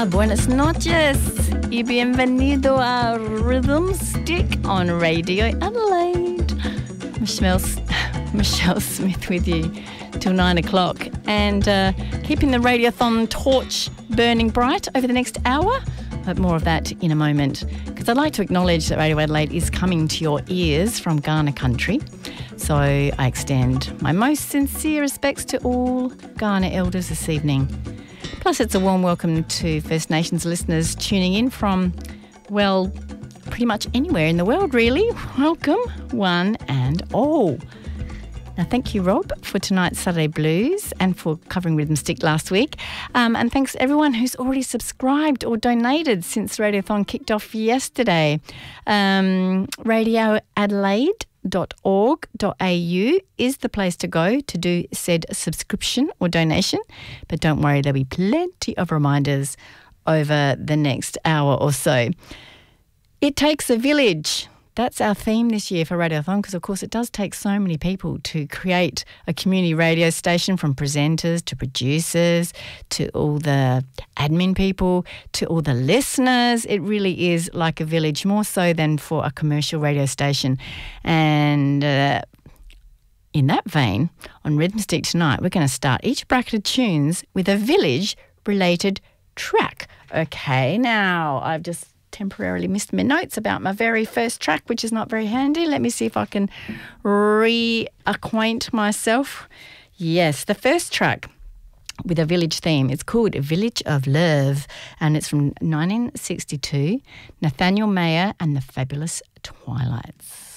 Buenas noches y bienvenido a Rhythm Stick on Radio Adelaide. Michelle Smith with you till 9 o'clock and keeping the Radiothon torch burning bright over the next hour. But more of that in a moment, because I'd like to acknowledge that Radio Adelaide is coming to your ears from Kaurna country. So I extend my most sincere respects to all Kaurna elders this evening. Plus, it's a warm welcome to First Nations listeners tuning in from, well, pretty much anywhere in the world, really. Welcome, one and all. Now, thank you, Rob, for tonight's Saturday Blues and for covering Rhythm Stick last week. And thanks to everyone who's already subscribed or donated since Radiothon kicked off yesterday. radioadelaide.org.au is the place to go to do said subscription or donation. But don't worry, there'll be plenty of reminders over the next hour or so. It takes a village. That's our theme this year for Radiothon, because, of course, it does take so many people to create a community radio station, from presenters to producers to all the admin people to all the listeners. It really is like a village, more so than for a commercial radio station. And in that vein, on Rhythm Stick tonight, we're going to start each bracket of tunes with a village-related track. Okay, now I've just temporarily missed my notes about my very first track, which is not very handy. Let me see if I can reacquaint myself. Yes, the first track with a village theme. It's called Village of Love, and it's from 1962, Nathaniel Mayer and the Fabulous Twilights.